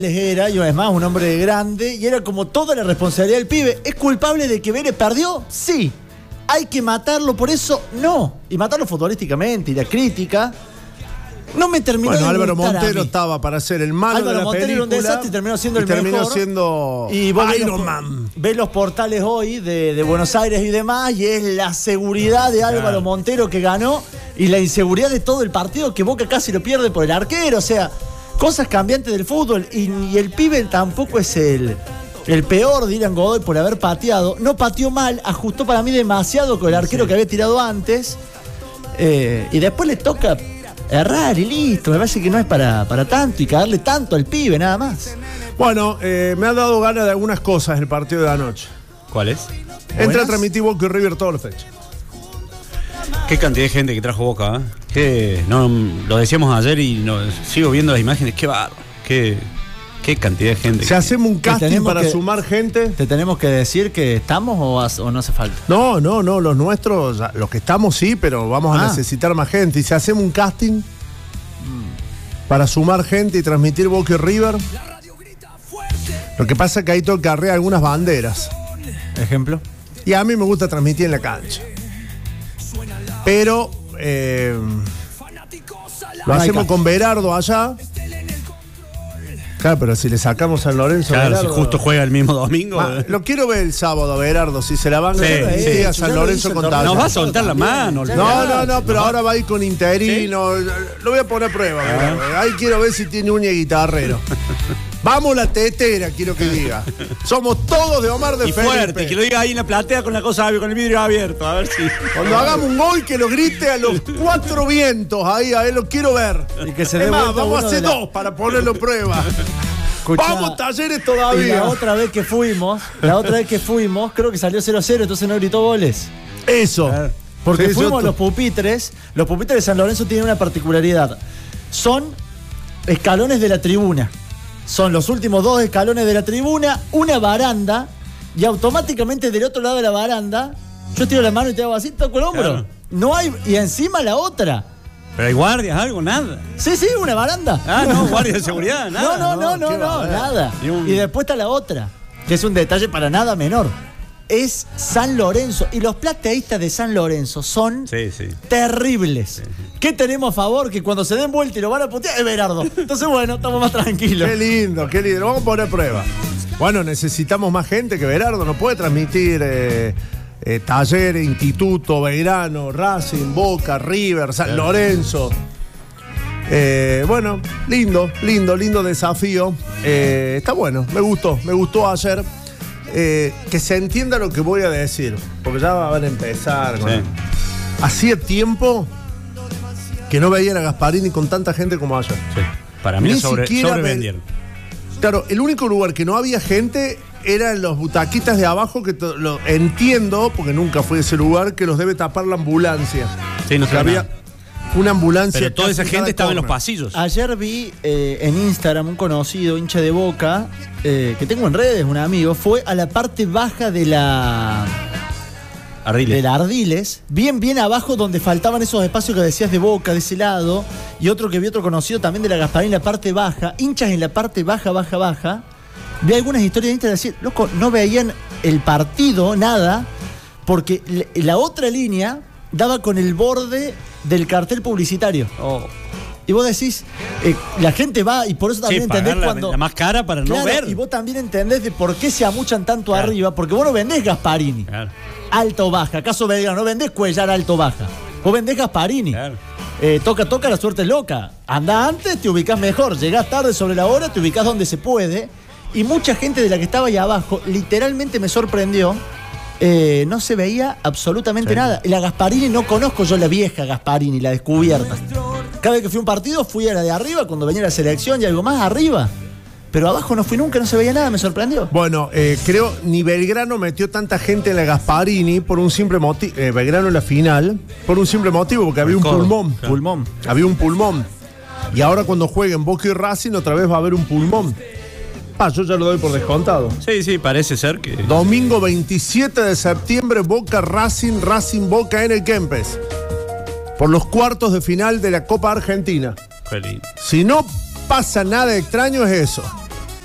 Era, y es más, un hombre grande, y era como toda la responsabilidad del pibe. ¿Es culpable de que Vélez perdió? Sí. ¿Hay que matarlo por eso? No. Y matarlo futbolísticamente, y la crítica no me terminó de Álvaro gustar Montero estaba para ser el malo Álvaro de la Montero película. Era un desastre y terminó siendo el mejor. Terminó siendo y vos Iron Man. Ves los portales hoy de Buenos Aires y demás, y es la seguridad de Álvaro Montero que ganó, y la inseguridad de todo el partido, que Boca casi lo pierde por el arquero. O sea, cosas cambiantes del fútbol, y el pibe tampoco es el peor, Dylan Godoy, por haber pateado. No pateó mal, ajustó para mí demasiado con el arquero que había tirado antes, y después le toca errar y listo. Me parece que no es para tanto y caerle tanto al pibe, nada más. Bueno, me ha dado ganas de algunas cosas el partido de anoche. ¿Cuál es? Entra a transmitir Boca y River todas las fechas. Qué cantidad de gente que trajo Boca, ¿eh? Que no, lo decíamos ayer y sigo viendo las imágenes. Qué barro, qué cantidad de gente. Si hacemos un casting para sumar gente. ¿Te tenemos que decir que estamos o no hace falta? No, los nuestros, los que estamos sí, pero vamos a necesitar más gente. Y si hacemos un casting para sumar gente y transmitir Boca y River, lo que pasa es que ahí tengo que arrear algunas banderas. ¿Ejemplo? Y a mí me gusta transmitir en la cancha. Pero lo hacemos con Berardo allá. Claro, pero si le sacamos a San Lorenzo. Claro, Berardo, si justo juega el mismo domingo. Lo quiero ver el sábado, Berardo. Si se la van a San Lorenzo con Talleres. Nos va a soltar la mano. No, pero ahora va a ir con interino. ¿Sí? Lo voy a poner a prueba. Ahí quiero ver si tiene uña y guitarrero. Vamos la tetera, quiero que diga. Somos todos de Omar de Felipe. Y fuerte, que lo diga ahí en la platea con la cosa, con el vidrio abierto, a ver si. Cuando hagamos un gol, que lo grite a los cuatro vientos, ahí lo quiero ver. Y que se dé más, vamos a hacer dos para ponerlo a prueba. Escuchá, vamos Talleres todavía. Y la otra vez que fuimos, creo que salió 0-0, entonces no gritó goles. Eso. Porque fuimos a los pupitres. Los pupitres de San Lorenzo tienen una particularidad. Son escalones de la tribuna. Son los últimos 2 escalones de la tribuna, una baranda, y automáticamente del otro lado de la baranda, yo tiro la mano y te hago así, toco el hombro. Claro. No hay, y encima la otra. ¿Pero hay guardias, algo? Nada. Sí, una baranda. No, guardia de seguridad, nada. No, nada. Y después está la otra, que es un detalle para nada menor. Es San Lorenzo. Y los plateístas de San Lorenzo son terribles. Sí. ¿Qué tenemos a favor? Que cuando se den vuelta y lo van a putear es Berardo. Entonces, bueno, estamos más tranquilos. Qué lindo. Lo vamos a poner a prueba. Bueno, necesitamos más gente que Berardo. No puede transmitir Talleres, Instituto, Belgrano, Racing, Boca, River, San Lorenzo. Bueno, lindo desafío. Está bueno, me gustó ayer. Que se entienda lo que voy a decir, porque ya van a empezar. Hacía tiempo que no veía a Gasparini con tanta gente como ayer. Sí. Para mí sobrevendieron. Claro, el único lugar que no había gente eran los butaquitas de abajo, que lo entiendo, porque nunca fui a ese lugar, que los debe tapar la ambulancia. Sí, no había una ambulancia. Pero toda esa gente estaba en los pasillos. Ayer vi en Instagram un conocido, hincha de Boca, que tengo en redes, un amigo, fue a la parte baja de la Ardiles, bien abajo, donde faltaban esos espacios que decías de Boca, de ese lado, y otro que vi, otro conocido también de la Gasparini, en la parte baja, hinchas en la parte baja. Vi algunas historias de Instagram decir, loco, no veían el partido, nada, porque la otra línea daba con el borde del cartel publicitario. Y vos decís, la gente va, y por eso también entendés la más cara para no ver. Y vos también entendés de por qué se amuchan tanto arriba, porque vos no vendés Gasparini. Alta o baja. ¿Acaso Belgrano no vendés Cuellar alto o baja? Vos vendés Gasparini. Toca, la suerte es loca. Andá antes, te ubicás mejor. Llegás tarde sobre la hora, te ubicás donde se puede. Y mucha gente de la que estaba ahí abajo, literalmente me sorprendió. No se veía absolutamente nada. La Gasparini no conozco yo, la vieja Gasparini, la descubierta. Cada vez que fui a un partido fui a la de arriba, cuando venía la selección y algo más arriba. Pero abajo no fui nunca, no se veía nada, me sorprendió. Bueno, creo ni Belgrano metió tanta gente en la Gasparini por un simple motivo. Belgrano en la final, por un simple motivo, porque había un pulmón. Había un pulmón. Y ahora cuando jueguen Boca y Racing, otra vez va a haber un pulmón. Yo ya lo doy por descontado. Sí, parece ser que. Domingo 27 de septiembre, Boca Racing Boca en el Kempes. Por los cuartos de final de la Copa Argentina. Qué lindo. Si no pasa nada extraño, es eso.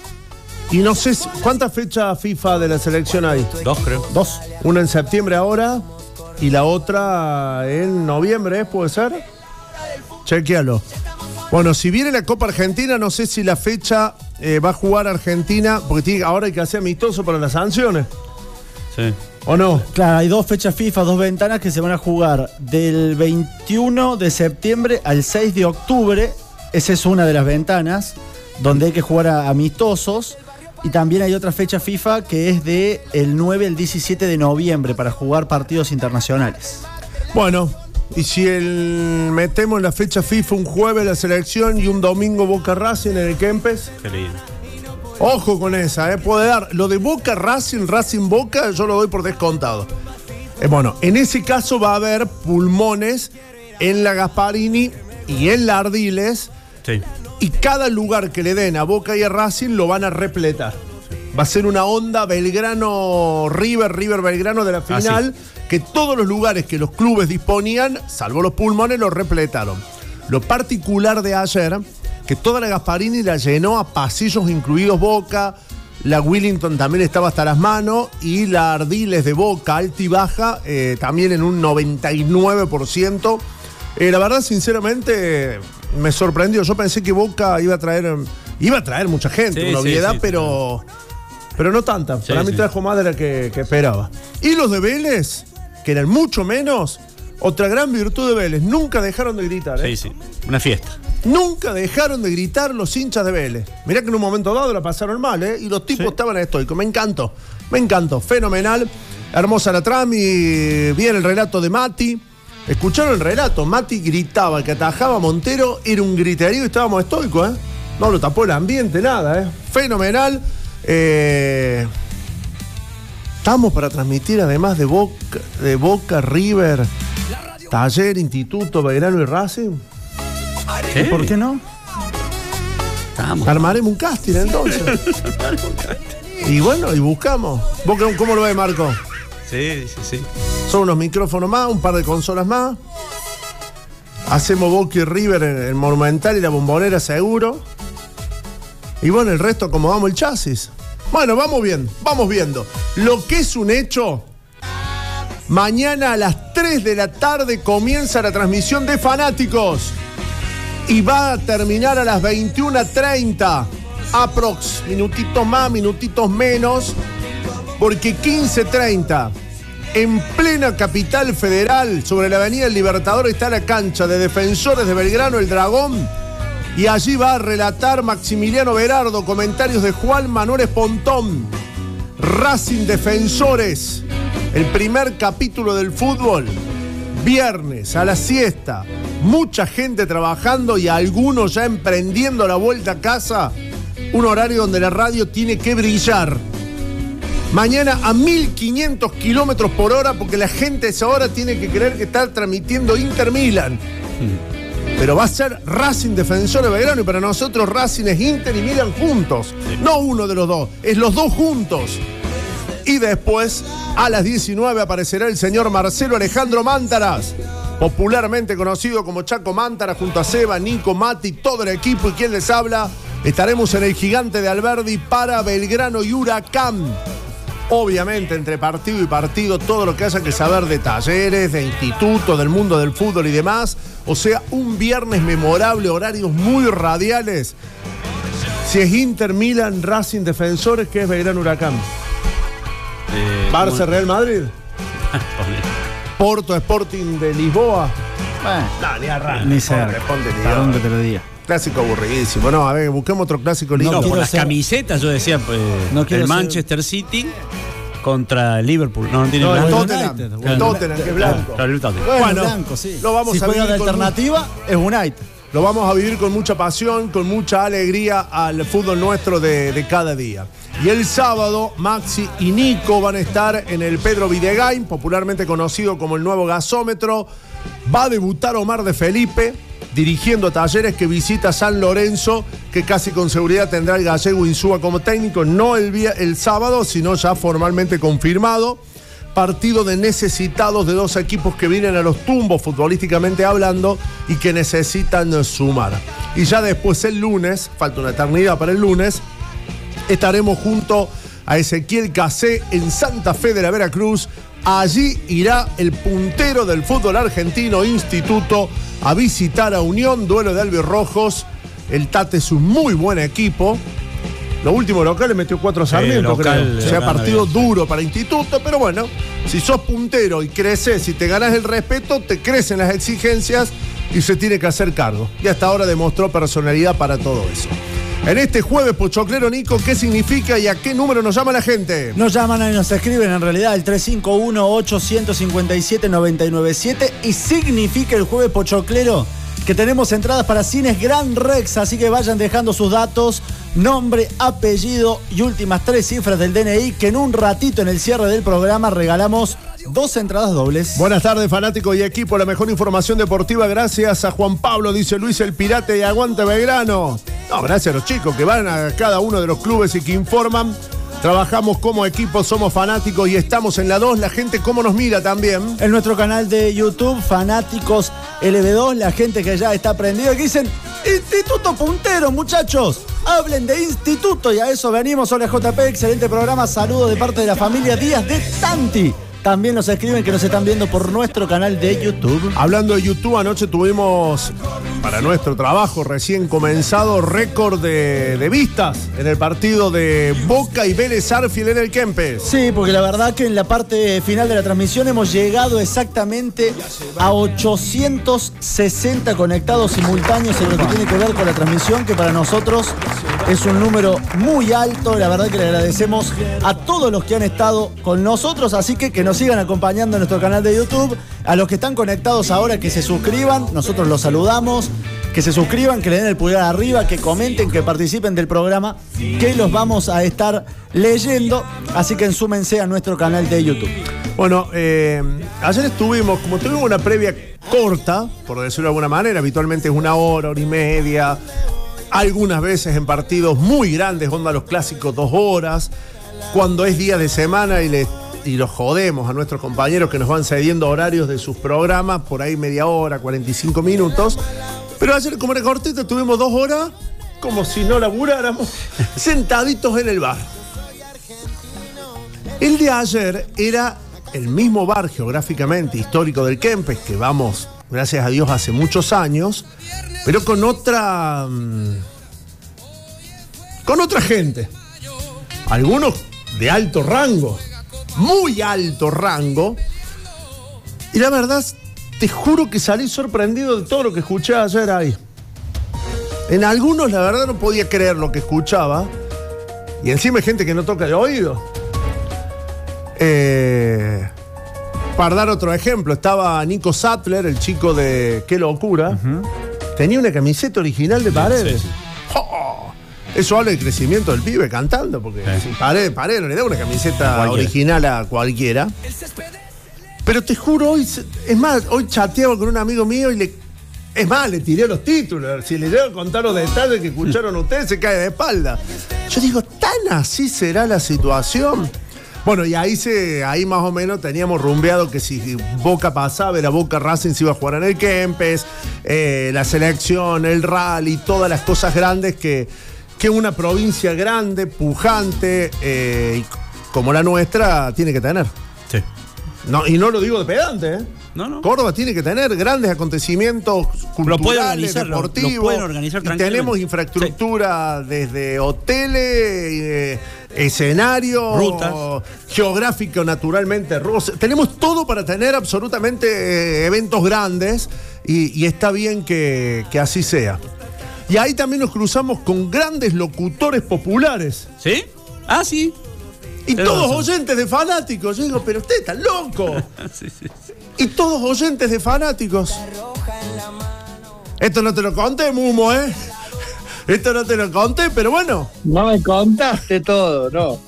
Y no sé, ¿cuántas fechas FIFA de la selección hay? 2, creo. 2. Una en septiembre ahora y la otra en noviembre, ¿puede ser? Chequéalo. Bueno, si viene la Copa Argentina, no sé si la fecha va a jugar Argentina, porque ahora hay que hacer amistoso para las sanciones. Sí. ¿O no? Claro, hay 2 fechas FIFA, 2 ventanas que se van a jugar del 21 de septiembre al 6 de octubre. Esa es una de las ventanas donde hay que jugar a amistosos. Y también hay otra fecha FIFA que es de el 9 al 17 de noviembre para jugar partidos internacionales. Bueno, y si metemos la fecha FIFA un jueves la selección y un domingo Boca Racing en el Kempes. Qué lindo. Ojo con esa, puede dar. Lo de Boca Racing, Racing Boca, yo lo doy por descontado. Bueno, en ese caso va a haber pulmones en la Gasparini y en la Ardiles. Sí. Y cada lugar que le den a Boca y a Racing lo van a repletar. Va a ser una onda Belgrano-River, River-Belgrano de la final, que todos los lugares que los clubes disponían, salvo los pulmones, los repletaron. Lo particular de ayer, que toda la Gasparini la llenó a pasillos, incluidos Boca, la Willington también estaba hasta las manos, y la Ardiles de Boca, alta y baja, también en un 99%. La verdad, sinceramente, me sorprendió. Yo pensé que Boca iba a traer mucha gente, una obviedad, pero no tanta. Para mí trajo más de la que esperaba. Y los de Vélez, que eran mucho menos, otra gran virtud de Vélez, nunca dejaron de gritar. Sí, una fiesta. Nunca dejaron de gritar los hinchas de Vélez. Mirá que en un momento dado la pasaron mal, y los tipos estaban estoicos. Me encantó, fenomenal. Hermosa la trama y bien el relato de Mati. ¿Escucharon el relato? Mati gritaba, que atajaba a Montero, era un griterío y estábamos estoicos, No lo tapó el ambiente, nada, Fenomenal. Estamos para transmitir, además de Boca, River, Taller, Instituto, Belgrano y Racing. ¿Qué? ¿Por qué no? Estamos. Armaremos un casting entonces. Y bueno, y buscamos. ¿Vos cómo lo ves, Marco? Sí. Son unos micrófonos más, un par de consolas más. Hacemos Boca y River en el Monumental y la Bombonera seguro. Y bueno, el resto acomodamos el chasis. Bueno, vamos viendo. Lo que es un hecho, mañana a las 3 de la tarde comienza la transmisión de Fanáticos. Y va a terminar a las 21:30. Aprox. Minutitos más, minutitos menos. Porque 15:30, en plena capital federal, sobre la avenida del Libertador, está la cancha de Defensores de Belgrano, el Dragón. Y allí va a relatar Maximiliano Berardo, comentarios de Juan Manuel Espontón. Racing Defensores, el primer capítulo del fútbol. Viernes, a la siesta. Mucha gente trabajando y algunos ya emprendiendo la vuelta a casa. Un horario donde la radio tiene que brillar. Mañana a 1500 kilómetros por hora, porque la gente a esa hora tiene que creer que está transmitiendo Inter Milan. Pero va a ser Racing Defensores Belgrano, y para nosotros Racing es Inter y Milan juntos. No uno de los dos, es los dos juntos. Y después, a las 19, aparecerá el señor Marcelo Alejandro Mántaras, popularmente conocido como Chaco Mántara, junto a Seba, Nico, Mati, todo el equipo y quien les habla. Estaremos en el Gigante de Alberdi para Belgrano y Huracán. Obviamente, entre partido y partido, todo lo que haya que saber de Talleres, de Instituto, del mundo del fútbol y demás. O sea, un viernes memorable, horarios muy radiales. Si es Inter, Milan, Racing, Defensores, ¿qué es Belgrano, Huracán? Barça, Real Madrid. Porto, Sporting de Lisboa. Bueno, ni arranca. Ni cerca. Perdón que te lo diga. Clásico aburridísimo. No, a ver, busquemos otro clásico lindo. No, por las camisetas yo decía, el Manchester City contra Liverpool. No tiene blanco. El Tottenham, que es blanco. Bueno, blanco, sí. Lo vamos si a juega de alternativa, es United. Lo vamos a vivir con mucha pasión, con mucha alegría al fútbol nuestro de cada día. Y el sábado, Maxi y Nico van a estar en el Pedro Videgain, popularmente conocido como el nuevo gasómetro. Va a debutar Omar de Felipe, dirigiendo a Talleres, que visita San Lorenzo, que casi con seguridad tendrá el gallego Insúa como técnico, no el sábado, sino ya formalmente confirmado. Partido de necesitados de dos equipos que vienen a los tumbos futbolísticamente hablando y que necesitan sumar. Y ya después el lunes, falta una eternidad para el lunes, estaremos junto a Ezequiel Casé en Santa Fe de la Veracruz. Allí irá el puntero del fútbol argentino, Instituto, a visitar a Unión, duelo de albirrojos. El Tate es un muy buen equipo. Lo último local le metió 4 a Sarmiento, creo. O sea, partido duro para Instituto, pero bueno, si sos puntero y creces y te ganás el respeto, te crecen las exigencias y se tiene que hacer cargo. Y hasta ahora demostró personalidad para todo eso. En este jueves pochoclero, Nico, ¿qué significa y a qué número nos llama la gente? Nos llaman y nos escriben en realidad el 351-857-997 y significa el jueves pochoclero que tenemos entradas para Cines Gran Rex, así que vayan dejando sus datos, nombre, apellido y últimas 3 cifras del DNI, que en un ratito en el cierre del programa regalamos 2 entradas dobles. Buenas tardes, fanáticos y equipo, la mejor información deportiva gracias a Juan Pablo, dice Luis el Pirate, y aguante Belgrano. No, gracias a los chicos que van a cada uno de los clubes y que informan. Trabajamos como equipo, somos fanáticos y estamos en la 2. La gente cómo nos mira también. En nuestro canal de YouTube, Fanáticos LB2, la gente que ya está prendida, que dicen, Instituto Puntero, muchachos. Hablen de Instituto y a eso venimos. Hola JP, excelente programa. Saludos de parte de la familia Díaz de Tanti. También nos escriben que nos están viendo por nuestro canal de YouTube. Hablando de YouTube, anoche tuvimos, para nuestro trabajo recién comenzado, récord de vistas en el partido de Boca y Vélez Arfield en el Kempes. Sí, porque la verdad que en la parte final de la transmisión hemos llegado exactamente a 860 conectados simultáneos en lo que tiene que ver con la transmisión, que para nosotros es un número muy alto. La verdad que le agradecemos a todos los que han estado con nosotros, así que nos sigan acompañando en nuestro canal de YouTube. A los que están conectados ahora, que se suscriban, nosotros los saludamos, que se suscriban, que le den el pulgar arriba, que comenten, que participen del programa, que los vamos a estar leyendo, así que ensúmense a nuestro canal de YouTube. Bueno, ayer estuvimos, como tuvimos una previa corta, por decirlo de alguna manera, habitualmente es 1 hora, 1 hora y media, algunas veces en partidos muy grandes, onda los clásicos 2 horas, cuando es día de semana y los jodemos a nuestros compañeros que nos van cediendo horarios de sus programas, por ahí media hora, 45 minutos. Pero ayer, como era cortito, tuvimos 2 horas, como si no laburáramos, sentaditos en el bar. El de ayer era el mismo bar geográficamente histórico del Kempes, que vamos, gracias a Dios, hace muchos años, pero con otra gente. Algunos de alto rango, muy alto rango, y la verdad, te juro que salí sorprendido de todo lo que escuché ayer ahí. En algunos, la verdad, no podía creer lo que escuchaba, y encima hay gente que no toca el oído. Para dar otro ejemplo, estaba Nico Sattler, el chico de Qué Locura, tenía una camiseta original de Paredes. Sí, sí. ¡Oh! Eso habla del crecimiento del pibe cantando, porque si Paredes no le da una camiseta original a cualquiera. Pero te juro, hoy chateaba con un amigo mío y le tiré los títulos. Si le llego a contar los detalles que escucharon ustedes, se cae de espalda. Yo digo, ¿tan así será la situación? Bueno, y ahí más o menos teníamos rumbeado que si Boca pasaba, era Boca Racing, se iba a jugar en el Kempes, la selección, el rally, todas las cosas grandes que una provincia grande, pujante, como la nuestra, tiene que tener. Sí. No, y no lo digo de pedante, ¿eh? No. Córdoba tiene que tener grandes acontecimientos culturales, deportivos. Lo pueden organizar tranquilamente. Y tenemos infraestructura desde hoteles, escenario, rutas, geográfico, naturalmente. Tenemos todo para tener absolutamente eventos grandes y está bien que así sea. Y ahí también nos cruzamos con grandes locutores populares. ¿Sí? Ah, sí. Y todos oyentes de Fanáticos. Yo digo, pero usted está loco. Sí. Y todos oyentes de Fanáticos. Esto no te lo conté, Mumo, ¿eh? Esto no te lo conté, pero bueno. No me contaste todo, no.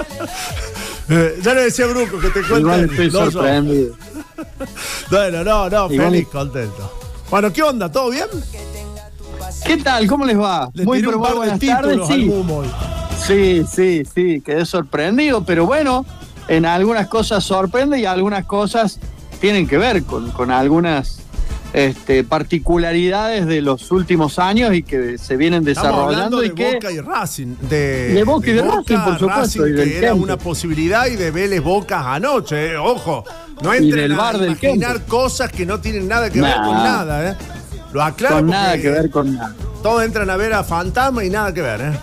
Ya le decía a Bruco que te cuente. Igual estoy sorprendido. Bueno, no, feliz, contento. Bueno, ¿qué onda? ¿Todo bien? ¿Qué tal? ¿Cómo les va? Muy buenas tardes, sí. Sí, quedé sorprendido, pero bueno, en algunas cosas sorprende y algunas cosas tienen que ver con algunas particularidades de los últimos años y que se vienen desarrollando. De y que Boca y Racing. De Boca y de Racing, por supuesto. Racing, y que era una posibilidad, y de Vélez Bocas anoche, ojo. No entren a imaginar cosas que no tienen nada que ver con nada, Lo aclaro. Con nada que ver con nada. Todos entran a ver a Fantasma y nada que ver,